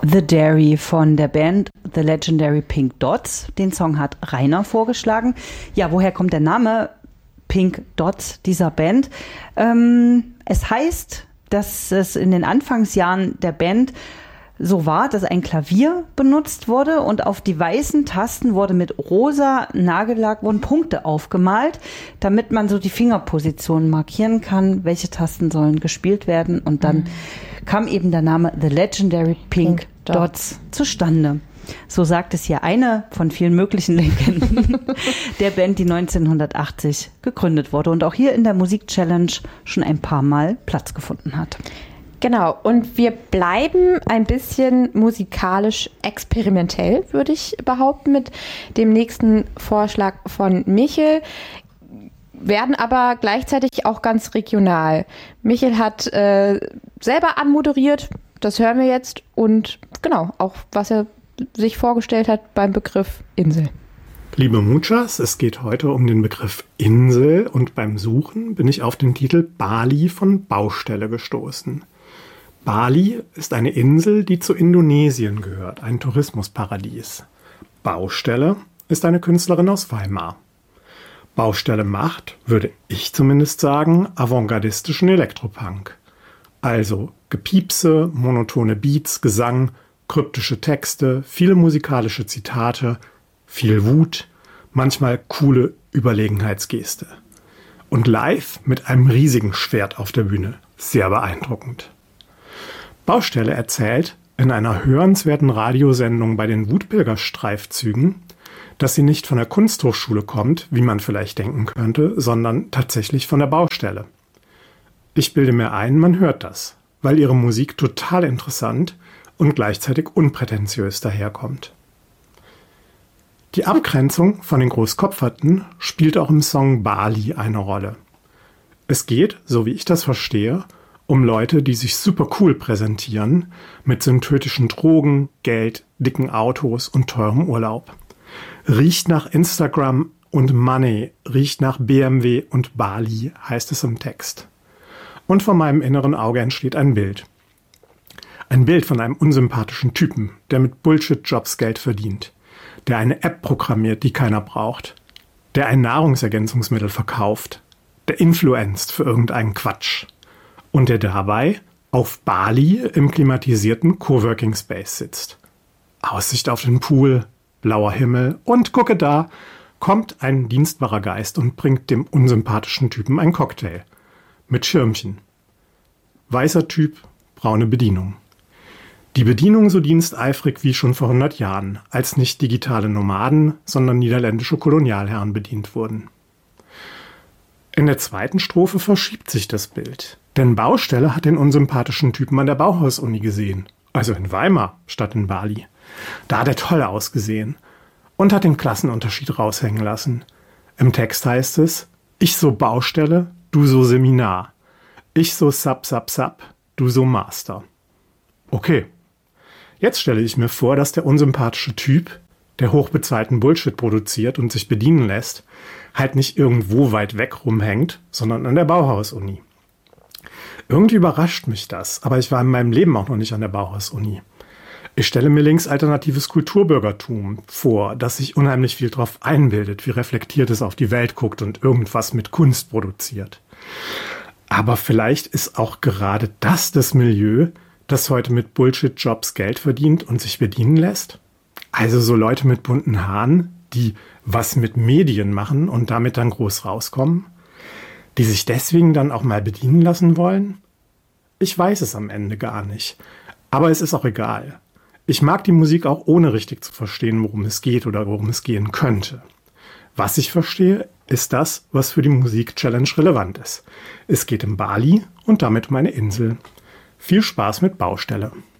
The Dairy von der Band The Legendary Pink Dots. Den Song hat Rainer vorgeschlagen. Ja, woher kommt der Name Pink Dots dieser Band? Es heißt, dass es in den Anfangsjahren der Band so war, dass ein Klavier benutzt wurde und auf die weißen Tasten wurde mit rosa Nagellack wurden Punkte aufgemalt, damit man so die Fingerposition markieren kann, welche Tasten sollen gespielt werden. Und dann kam eben der Name The Legendary Pink Dots zustande. So sagt es hier eine von vielen möglichen Legenden der Band, die 1980 gegründet wurde und auch hier in der Musik-Challenge schon ein paar Mal Platz gefunden hat. Genau, und wir bleiben ein bisschen musikalisch experimentell, würde ich behaupten, mit dem nächsten Vorschlag von Michel, werden aber gleichzeitig auch ganz regional. Michel hat selber anmoderiert, das hören wir jetzt, und genau, auch was er sich vorgestellt hat beim Begriff Insel. Liebe Muchas, es geht heute um den Begriff Insel und beim Suchen bin ich auf den Titel Bali von Baustelle gestoßen. Bali ist eine Insel, die zu Indonesien gehört, ein Tourismusparadies. Baustelle ist eine Künstlerin aus Weimar. Baustelle macht, würde ich zumindest sagen, avantgardistischen Elektropunk. Also Gepiepse, monotone Beats, Gesang, kryptische Texte, viele musikalische Zitate, viel Wut, manchmal coole Überlegenheitsgeste. Und live mit einem riesigen Schwert auf der Bühne. Sehr beeindruckend. Baustelle erzählt in einer hörenswerten Radiosendung bei den Wutbürger-Streifzügen, dass sie nicht von der Kunsthochschule kommt, wie man vielleicht denken könnte, sondern tatsächlich von der Baustelle. Ich bilde mir ein, man hört das, weil ihre Musik total interessant und gleichzeitig unprätentiös daherkommt. Die Abgrenzung von den Großkopferten spielt auch im Song Bali eine Rolle. Es geht, so wie ich das verstehe, um Leute, die sich super cool präsentieren, mit synthetischen Drogen, Geld, dicken Autos und teurem Urlaub. Riecht nach Instagram und Money, riecht nach BMW und Bali, heißt es im Text. Und vor meinem inneren Auge entsteht ein Bild. Ein Bild von einem unsympathischen Typen, der mit Bullshit-Jobs Geld verdient, der eine App programmiert, die keiner braucht, der ein Nahrungsergänzungsmittel verkauft, der influenzt für irgendeinen Quatsch. Und der dabei auf Bali im klimatisierten Coworking Space sitzt. Aussicht auf den Pool, blauer Himmel und gucke da, kommt ein dienstbarer Geist und bringt dem unsympathischen Typen ein Cocktail. Mit Schirmchen. Weißer Typ, braune Bedienung. Die Bedienung so diensteifrig wie schon vor 100 Jahren, als nicht digitale Nomaden, sondern niederländische Kolonialherren bedient wurden. In der zweiten Strophe verschiebt sich das Bild. Denn Baustelle hat den unsympathischen Typen an der Bauhaus-Uni gesehen. Also in Weimar statt in Bali. Da hat er toll ausgesehen. Und hat den Klassenunterschied raushängen lassen. Im Text heißt es, ich so Baustelle, du so Seminar. Ich so Sub, du so Master. Okay. Jetzt stelle ich mir vor, dass der unsympathische Typ, der hochbezahlten Bullshit produziert und sich bedienen lässt, halt nicht irgendwo weit weg rumhängt, sondern an der Bauhaus-Uni. Irgendwie überrascht mich das, aber ich war in meinem Leben auch noch nicht an der Bauhaus-Uni. Ich stelle mir linksalternatives Kulturbürgertum vor, das sich unheimlich viel drauf einbildet, wie reflektiert es auf die Welt guckt und irgendwas mit Kunst produziert. Aber vielleicht ist auch gerade das Milieu, das heute mit Bullshit-Jobs Geld verdient und sich bedienen lässt. Also so Leute mit bunten Haaren, die was mit Medien machen und damit dann groß rauskommen. Die sich deswegen dann auch mal bedienen lassen wollen? Ich weiß es am Ende gar nicht. Aber es ist auch egal. Ich mag die Musik auch ohne richtig zu verstehen, worum es geht oder worum es gehen könnte. Was ich verstehe, ist das, was für die Musik-Challenge relevant ist. Es geht um Bali und damit um eine Insel. Viel Spaß mit Baustelle.